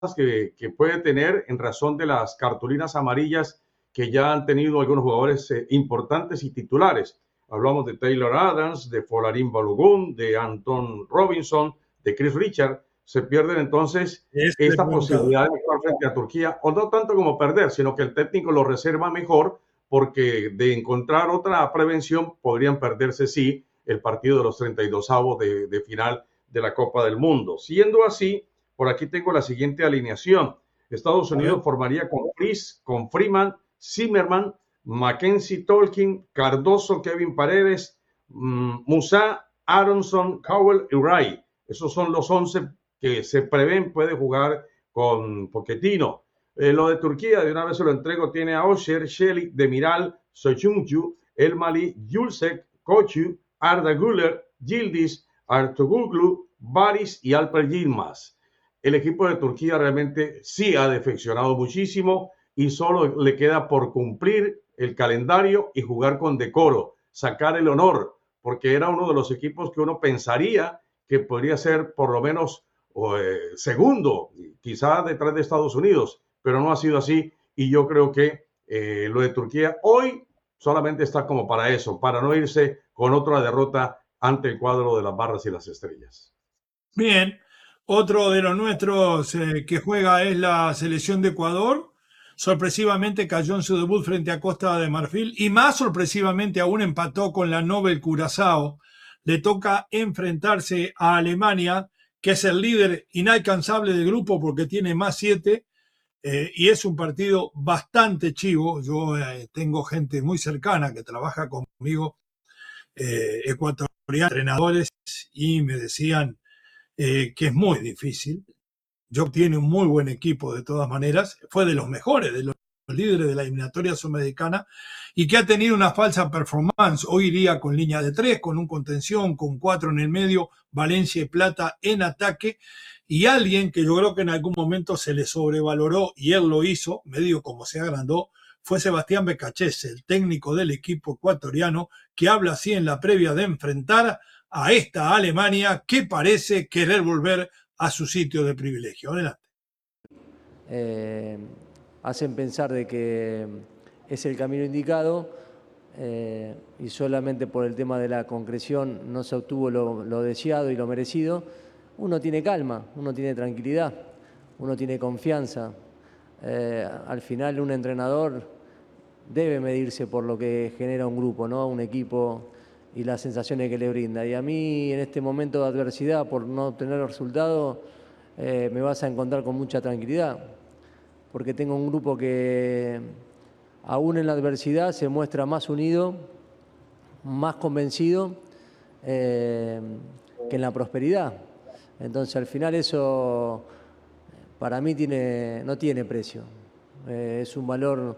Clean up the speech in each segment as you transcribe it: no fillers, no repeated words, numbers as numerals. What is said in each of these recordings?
que puede tener en razón de las cartulinas amarillas que ya han tenido algunos jugadores importantes y titulares. Hablamos de Taylor Adams, de Folarin Balogun, de Anton Robinson, de Chris Richard. Se pierden entonces esta posibilidad de jugar frente a Turquía, o no tanto como perder, sino que el técnico lo reserva mejor, porque de encontrar otra prevención podrían perderse, sí, el partido de los 32avos de final de la Copa del Mundo. Siendo así, por aquí tengo la siguiente alineación. Estados Unidos formaría con Fries, con Freeman, Zimmerman, Mackenzie Tolkien, Cardoso, Kevin Paredes, Musa, Aronson, Cowell y Wright. Esos son los 11 que se prevén puede jugar con Pochettino. Lo de Turquía, de una vez se lo entrego, tiene a Osher, Şelik, Demiral, Soyuncu, Elmali, Julsek, Koçu, Arda Güler, Yildiz, Ertuğrul, Baris y Alper Yilmaz. El equipo de Turquía realmente sí ha defeccionado muchísimo y solo le queda por cumplir el calendario y jugar con decoro, sacar el honor, porque era uno de los equipos que uno pensaría que podría ser por lo menos segundo, quizá detrás de Estados Unidos, pero no ha sido así, y yo creo que lo de Turquía hoy solamente está como para eso, para no irse con otra derrota ante el cuadro de las barras y las estrellas. Bien, otro de los nuestros que juega es la selección de Ecuador. Sorpresivamente cayó en su debut frente a Costa de Marfil y más sorpresivamente aún empató con la Nobel Curazao. Le toca enfrentarse a Alemania, que es el líder inalcanzable del grupo porque tiene más 7, y es un partido bastante chivo. Yo tengo gente muy cercana que trabaja conmigo, ecuatorianos, entrenadores, y me decían que es muy difícil. Jock tiene un muy buen equipo de todas maneras, fue de los mejores, de los líderes de la eliminatoria sudamericana, y que ha tenido una falsa performance. Hoy iría con línea de 3, con un contención, con 4 en el medio, Valencia y Plata en ataque, y alguien que yo creo que en algún momento se le sobrevaloró, y él lo hizo, medio como se agrandó, fue Sebastián Becachese, el técnico del equipo ecuatoriano, que habla así en la previa de enfrentar a esta Alemania que parece querer volver a su sitio de privilegio. Adelante. Hacen pensar de que es el camino indicado y solamente por el tema de la concreción no se obtuvo lo deseado y lo merecido. Uno tiene calma, uno tiene tranquilidad, uno tiene confianza. Al final un entrenador debe medirse por lo que genera un grupo, ¿no? Un equipo y las sensaciones que le brinda. Y a mí en este momento de adversidad, por no obtener el resultado, me vas a encontrar con mucha tranquilidad, porque tengo un grupo que aún en la adversidad se muestra más unido, más convencido que en la prosperidad. Entonces al final eso para mí no tiene precio. Es un valor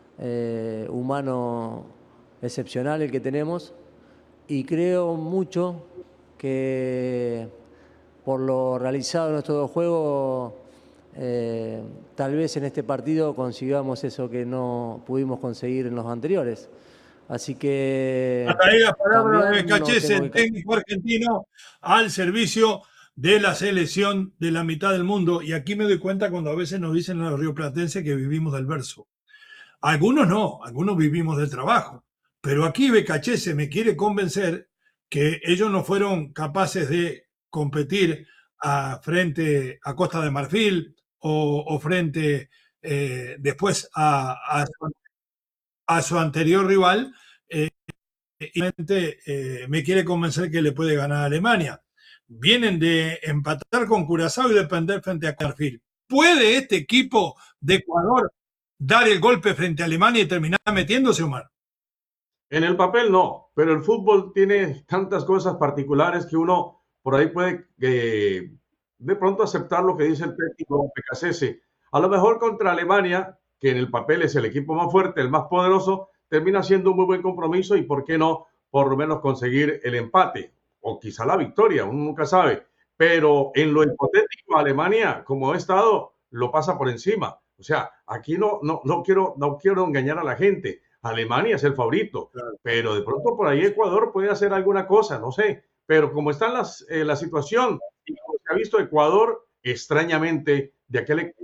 humano excepcional el que tenemos, y creo mucho que por lo realizado en nuestros dos juegos, tal vez en este partido consigamos eso que no pudimos conseguir en los anteriores. Así que... Hasta ahí las palabras de Becachese, el técnico argentino, al servicio de la selección de la mitad del mundo. Y aquí me doy cuenta cuando a veces nos dicen a los rioplatenses que vivimos del verso. Algunos no, algunos vivimos del trabajo. Pero aquí Becachese me quiere convencer que ellos no fueron capaces de competir frente a Costa de Marfil o frente después a su anterior rival, y me quiere convencer que le puede ganar a Alemania. Vienen de empatar con Curazao y de perder frente a Marfil. ¿Puede este equipo de Ecuador dar el golpe frente a Alemania y terminar metiéndose, Omar? En el papel no, pero el fútbol tiene tantas cosas particulares que uno por ahí puede de pronto aceptar lo que dice el técnico Becachese. A lo mejor contra Alemania, que en el papel es el equipo más fuerte, el más poderoso, termina siendo un muy buen compromiso y por qué no, por lo menos conseguir el empate o quizá la victoria, uno nunca sabe. Pero en lo hipotético, Alemania, como ha estado, lo pasa por encima. O sea, aquí no quiero engañar a la gente. Alemania es el favorito, claro, pero de pronto por ahí Ecuador puede hacer alguna cosa, no sé. Pero como está la situación y como se ha visto, Ecuador extrañamente de aquel